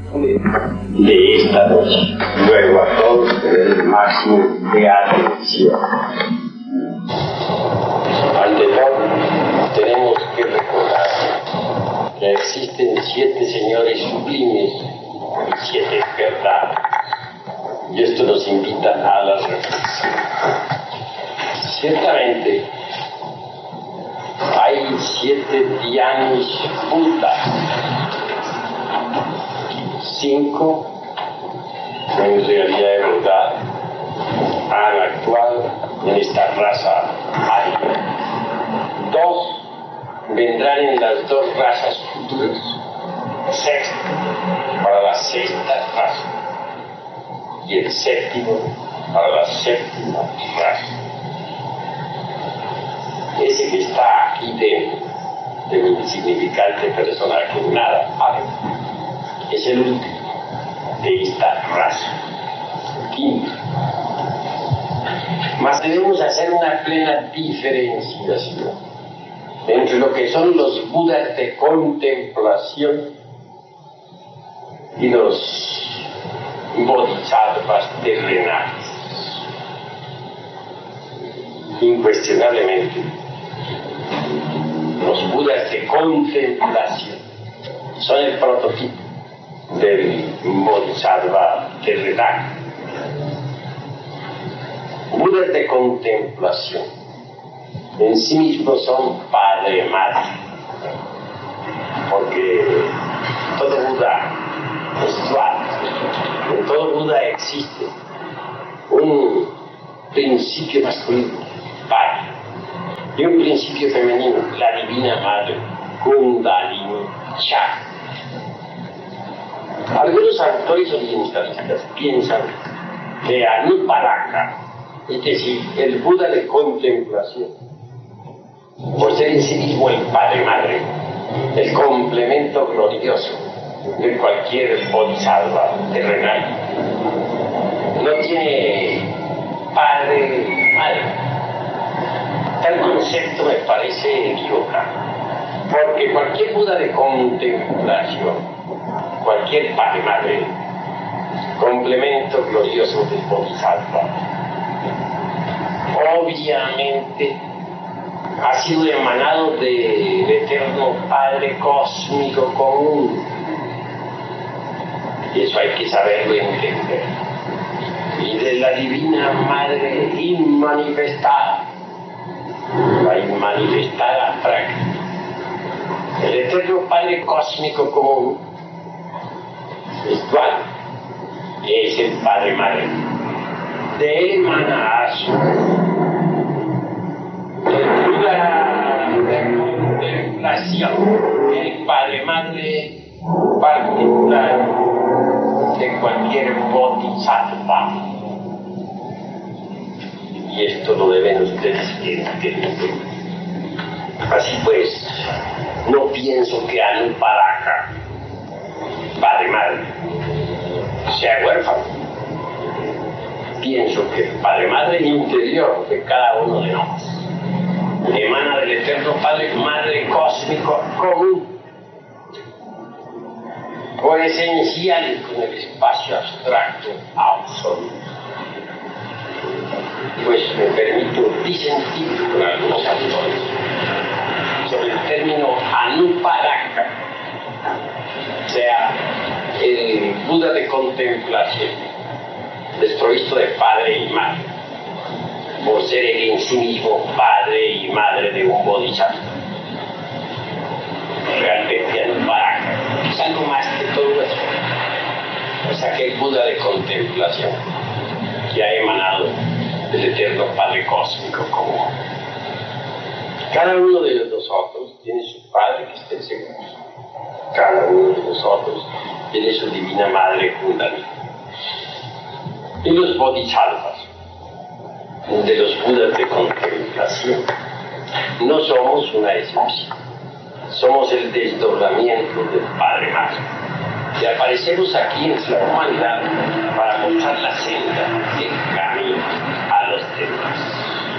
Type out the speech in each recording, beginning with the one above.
de esta noche. Luego a todos el máximo de atención. Ante todo, tenemos que recordar que existen 7 señores sublimes y 7 verdades. Y esto nos invita a la reflexión. Ciertamente, hay 7 Dhyanis Buddha, 5 en realidad de verdad han actuado en esta raza arya. 2 vendrán en las 2 razas futuras. 6 para la 6ª raza y el 7º para la 7ª raza. Ese que está aquí dentro de mi insignificante personaje, nada hábil, es el último de esta raza. 5. Mas debemos hacer una plena diferenciación entre lo que son los Budas de contemplación y los Bodhisattvas terrenales. Incuestionablemente, los Budas de contemplación son el prototipo del Bodhisattva terrenal. Budas de contemplación en sí mismos son padre madre, porque todo Buda es dual. En todo Buda existe un principio masculino, padre, y un principio femenino, la divina madre, Kundalini Chakra. Algunos autores orientalistas piensan que Anuparaka, es decir, el Buda de contemplación, por ser en sí mismo el padre madre, el complemento glorioso de cualquier bodhisattva terrenal, no tiene padre madre. Tal concepto me parece equivocado, porque cualquier Buda de contemplación, cualquier padre madre, complemento glorioso del bodhisattva, obviamente ha sido emanado del eterno Padre cósmico común, y eso hay que saberlo entender, y de la divina madre inmanifestada, la inmanifestada práctica. El eterno Padre cósmico común es dual, es el Padre madre. De él emana a su de contemplación, el Padre madre particular de cualquier bodhisattva. Y esto lo deben ustedes entender. Así pues, no pienso que Anuparaka, padre madre, sea huérfano. Pienso que el padre madre interior de cada uno de nosotros emana del eterno Padre madre cósmico común, coesencial con el espacio abstracto absoluto. Pues me permito disentir con algunos autores sobre el término Anuparaka, o sea, el Buda de contemplación, desprovisto de padre y madre, por ser él en sí mismo padre y madre de un bodhisattva. Realmente Anuparaka es algo más que todo eso. O sea, que el Buda de contemplación que ha emanado del eterno Padre cósmico común. Cada uno de nosotros tiene su padre que estén seguros. Cada uno de nosotros tiene su divina madre Kundalini. Y los bodhisattvas, de los Budas de contemplación, no somos una excepción. Somos el desdoblamiento del Padre Madre. Y aparecemos aquí en su humanidad para mostrar la senda, el camino a los demás.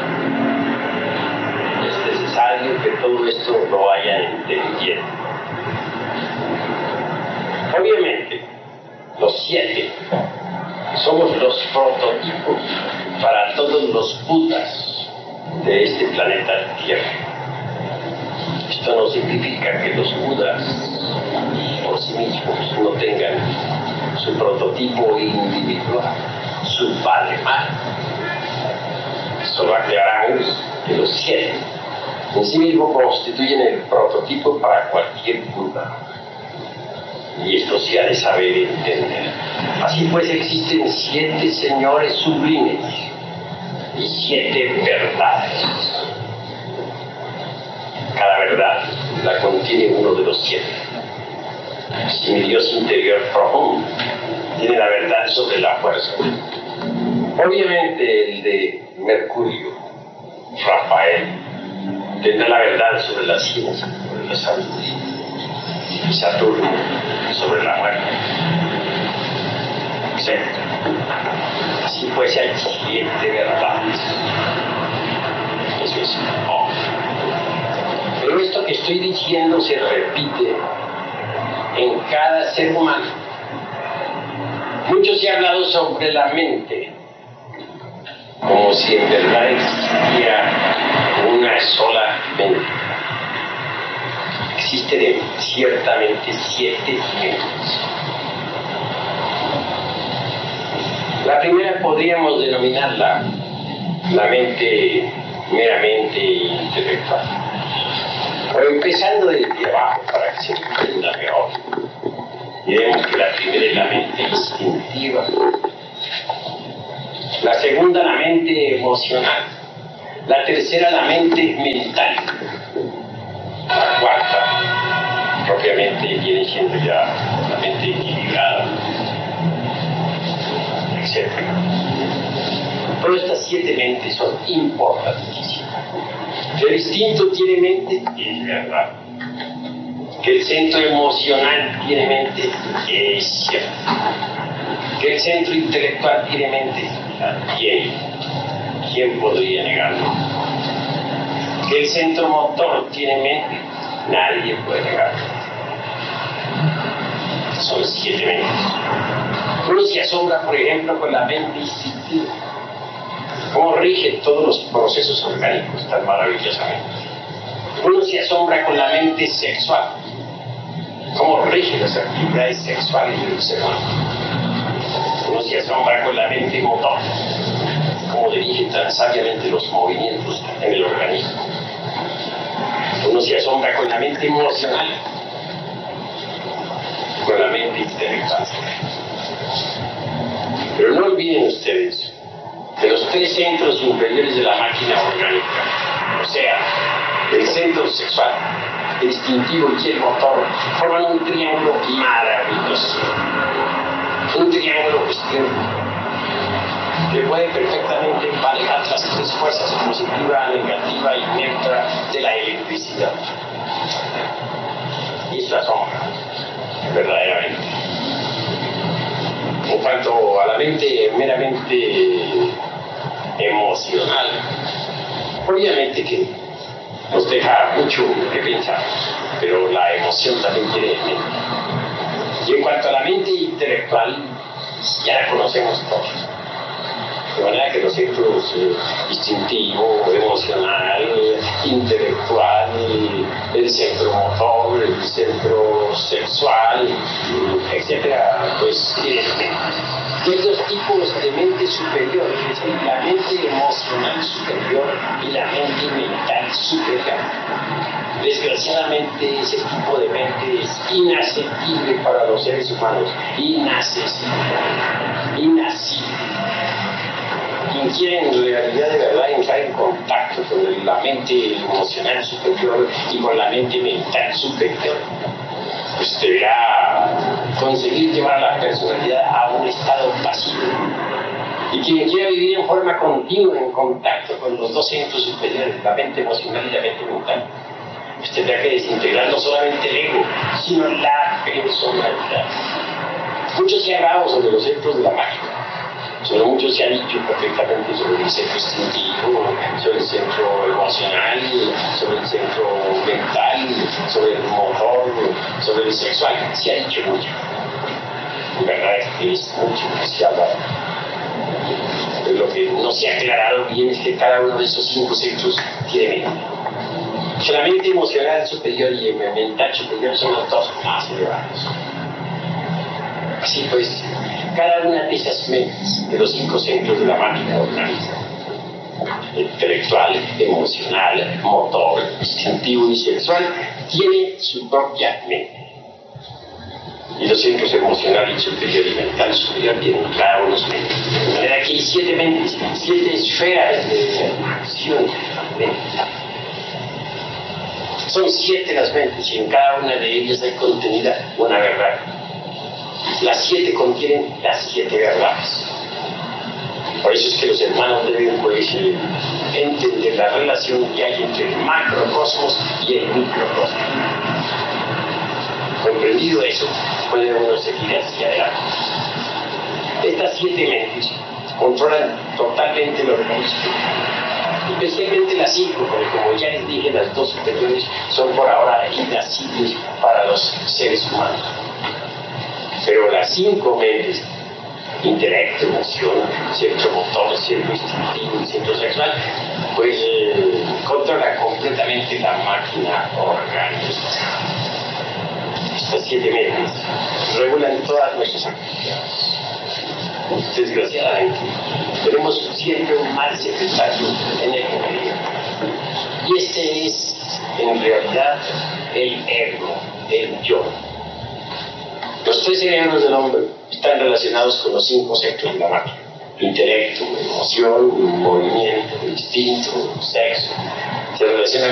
Es necesario que todo esto lo vayan entendiendo. Obviamente, 7 somos los prototipos para todos los Budas de este planeta Tierra. Esto no significa que los Budas por sí mismos no tengan su prototipo individual, su padre madre. Solo aclaramos que los 7 en sí mismos constituyen el prototipo para cualquier Buda. Y esto se ha de saber entender. Así pues existen 7 señores sublimes y 7 verdades. Cada verdad la contiene uno de los 7. Si mi Dios interior profundo tiene la verdad sobre la fuerza, obviamente el de Mercurio, Rafael, tendrá la verdad sobre la ciencia, sobre la salud, y Saturno sobre la muerte, etc. Así pues hay 7 verdades. Eso es obvio. Pero esto que estoy diciendo se repite en cada ser humano. Mucho se ha hablado sobre la mente, como si en verdad existiera una sola mente. Existen ciertamente 7 mentes. La primera podríamos denominarla la mente meramente intelectual. Pero empezando desde abajo para que se entienda mejor, diremos que la primera es la mente instintiva, la segunda la mente emocional, la tercera la mente mental, la cuarta propiamente viene siendo ya la mente equilibrada, etc. Pero estas 7 mentes son importantísimas. Que el instinto tiene mente, es verdad. Que el centro emocional tiene mente, es cierto. Que el centro intelectual tiene mente, también. ¿Quién podría negarlo? Que el centro motor tiene mente, nadie puede negarlo. Son 7 mentes. Uno se asombra, por ejemplo, con la mente instintiva. Cómo rige todos los procesos orgánicos tan maravillosamente. Uno se asombra con la mente sexual. Cómo rige las actividades sexuales del ser humano. Uno se asombra con la mente motor. Cómo dirige tan sabiamente los movimientos en el organismo. Uno se asombra con la mente emocional. Con la mente intelectual. Pero no olviden ustedes de los 3 centros inferiores de la máquina orgánica, o sea, el centro sexual, el instintivo y el motor, forman un triángulo maravilloso, un triángulo que puede perfectamente emparejar las 3 fuerzas, positiva, negativa y neutra, de la electricidad. Y eso asombra, verdaderamente. En cuanto a la mente meramente emocional, obviamente que nos deja mucho que pensar, pero la emoción también tiene mente. Y en cuanto a la mente intelectual, ya la conocemos todos. De manera que los centros instintivo, emocional, intelectual, el centro motor, el centro sexual, etcétera, pues tienen mente. Hay 2 tipos de mente superior, es decir, la mente emocional superior y la mente mental superior. Desgraciadamente ese tipo de mente es inaccesible para los seres humanos, inaccesible. Quien quiere en realidad de verdad entrar en contacto con la mente emocional superior y con la mente mental superior, pues deberá conseguir llevar a la personalidad a un estado pasivo. Y quien quiera vivir en forma continua en contacto con los 2 centros superiores, la mente emocional y la mente mental, pues tendrá que desintegrar no solamente el ego, sino la personalidad. Mucho se ha hablado sobre los centros de la máquina. Sobre mucho se ha dicho perfectamente sobre el centro instintivo, sobre el centro emocional, sobre el centro mental, sobre el motor, sobre el sexual. Se ha dicho mucho. ¿Verdad? es mucho que se habla. Pero lo que no se ha aclarado bien es que cada uno de esos 5 centros tiene mente. La mente emocional superior y el mental superior son los 2 más elevados. Así pues, cada una de esas mentes, de los 5 centros de la máquina orgánica, intelectual, emocional, motor, instintivo y sexual, tiene su propia mente. Y los centros emocional superior y mental superior tienen cada uno su mente. De manera que hay 7 mentes, 7 esferas de acción mental. Son 7 las mentes y en cada una de ellas hay contenida una verdad. Las 7 contienen las 7 verdades. Por eso es que los hermanos deben entender la relación que hay entre el macrocosmos y el microcosmos. Comprendido eso, puede uno seguir hacia adelante. Estas 7 mentes controlan totalmente el organismo, especialmente las 5, porque como ya les dije, las 2 superiores son por ahora inaccesibles para los seres humanos. Pero las 5 mentes, intelecto, emoción, centro motor, centro instintivo y centro sexual, pues controlan completamente la máquina orgánica. Estas 7 mentes regulan todas nuestras actividades. Desgraciadamente, tenemos siempre un mal secretario en el gobierno. Y este es, en realidad, el ego, el yo. Los 3 cerebros del hombre están relacionados con los 5 centros de la máquina: intelecto, emoción, movimiento, instinto, sexo. Se relacionan